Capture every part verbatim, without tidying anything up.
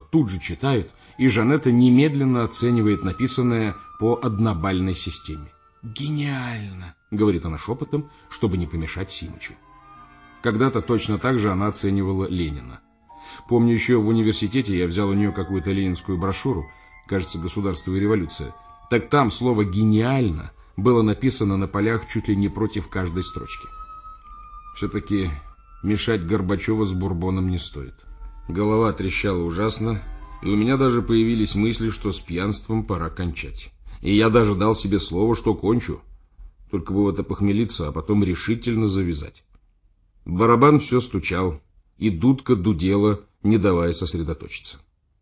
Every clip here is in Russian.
тут же читают, и Жанетта немедленно оценивает написанное по однобальной системе. «Гениально!» — говорит она шепотом, чтобы не помешать Симычу. Когда-то точно так же она оценивала Ленина. Помню, еще в университете я взял у нее какую-то ленинскую брошюру, кажется, «Государство и революция». Так там слово «гениально» было написано на полях чуть ли не против каждой строчки. Все-таки мешать Горбачева с Бурбоном не стоит. Голова трещала ужасно, и у меня даже появились мысли, что с пьянством пора кончать. И я даже дал себе слово, что кончу. Только бы вот опохмелиться, а потом решительно завязать. Барабан все стучал, и дудка дудела, не давая сосредоточиться.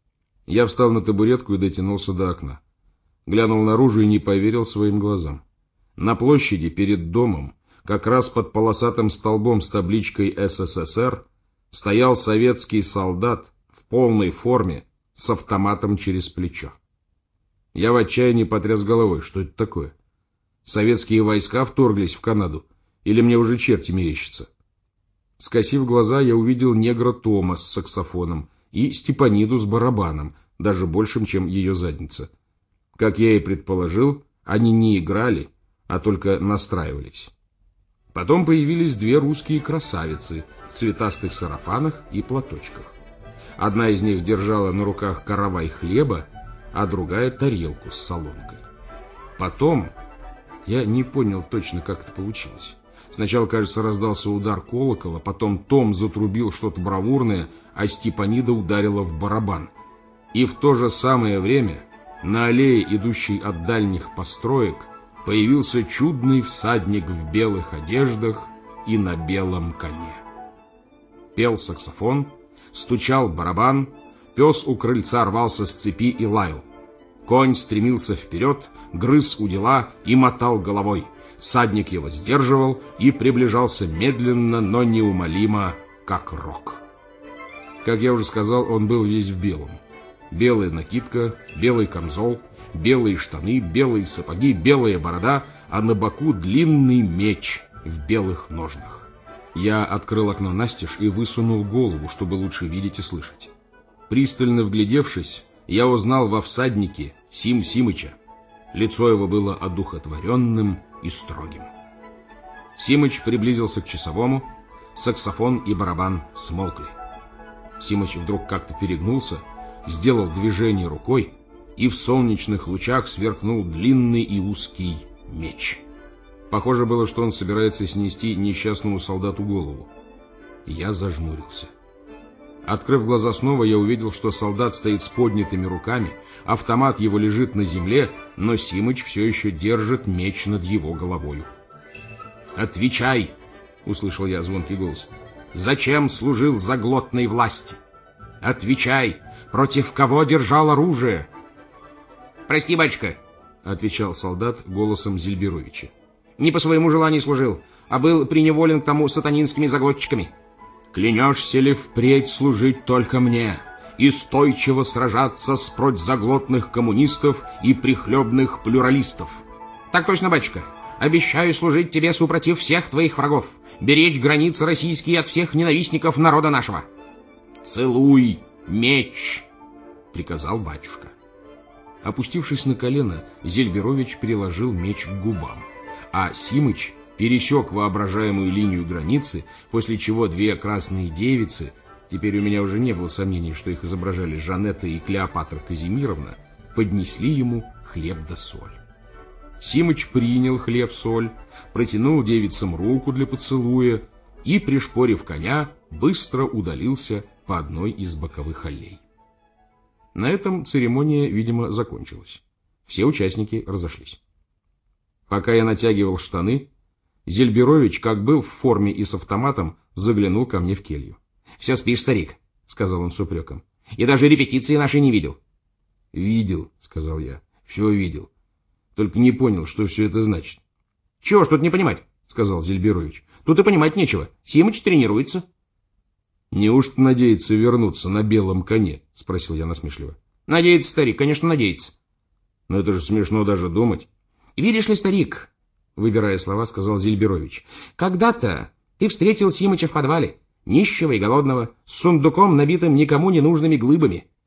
Я встал на табуретку и дотянулся до окна. Глянул наружу и не поверил своим глазам. На площади перед домом, как раз под полосатым столбом с табличкой эс эс эс эр, стоял советский солдат в полной форме с автоматом через плечо. Я в отчаянии потряс головой. Что это такое? Советские войска вторглись в Канаду? Или мне уже черти мерещатся? Скосив глаза, я увидел негра Тома с саксофоном и Степаниду с барабаном, даже большим, чем ее задница. Как я и предположил, они не играли, а только настраивались. Потом появились две русские красавицы в цветастых сарафанах и платочках. Одна из них держала на руках каравай хлеба, а другая тарелку с солонкой. Потом, я не понял точно, как это получилось. Сначала, кажется, раздался удар колокола, потом Том затрубил что-то бравурное, а Степанида ударила в барабан. И в то же самое время на аллее, идущей от дальних построек, появился чудный всадник в белых одеждах и на белом коне. Пел саксофон, стучал барабан, пес у крыльца рвался с цепи и лаял. Конь стремился вперед, грыз удила и мотал головой. Всадник его сдерживал и приближался медленно, но неумолимо, как рок. Как я уже сказал, он был весь в белом. Белая накидка, белый камзол, белые штаны, белые сапоги, белая борода, а на боку длинный меч в белых ножнах. Я открыл окно настежь и высунул голову, чтобы лучше видеть и слышать. Пристально вглядевшись, я узнал во всаднике Сим Симыча. Лицо его было одухотворенным и строгим. Симыч приблизился к часовому, саксофон и барабан смолкли. Симыч вдруг как-то перегнулся, сделал движение рукой, и в солнечных лучах сверкнул длинный и узкий меч. Похоже было, что он собирается снести несчастному солдату голову. Я зажмурился. Открыв глаза снова, я увидел, что солдат стоит с поднятыми руками, автомат его лежит на земле, но Симыч все еще держит меч над его головою. «Отвечай!» — услышал я звонкий голос. «Зачем служил заглотной власти? Отвечай! Против кого держал оружие?» «Прости, батюшка!» — отвечал солдат голосом Зельберовича. «Не по своему желанию служил, а был приневолен к тому сатанинскими заглотчиками». «Клянешься ли впредь служить только мне и стойчиво сражаться с противозаглотных коммунистов и прихлебных плюралистов?» «Так точно, батюшка. Обещаю служить тебе супротив всех твоих врагов, беречь границы российские от всех ненавистников народа нашего». «Целуй меч!» — приказал батюшка. Опустившись на колено, Зельберович приложил меч к губам, а Симыч пересек воображаемую линию границы, после чего две красные девицы, теперь у меня уже не было сомнений, что их изображали Жанетта и Клеопатра Казимировна, поднесли ему хлеб да соль. Симыч принял хлеб-соль, протянул девицам руку для поцелуя и, пришпорив коня, быстро удалился по одной из боковых аллей. На этом церемония, видимо, закончилась. Все участники разошлись. Пока я натягивал штаны, Зельберович, как был в форме и с автоматом, заглянул ко мне в келью. «Все спишь, старик», — сказал он с упреком. «И даже репетиции нашей не видел». «Видел», — сказал я, — «все видел. Только не понял, что все это значит». «Чего ж тут не понимать?» — сказал Зельберович. «Тут и понимать нечего. Симыч тренируется». «Неужто надеется вернуться на белом коне?» — спросил я насмешливо. «Надеется, старик, конечно, надеется». «Но это же смешно даже думать». «Видишь ли, старик», — выбирая слова, сказал Зельберович, «когда-то ты встретил Симыча в подвале, нищего и голодного, с сундуком, набитым никому не нужными глыбами.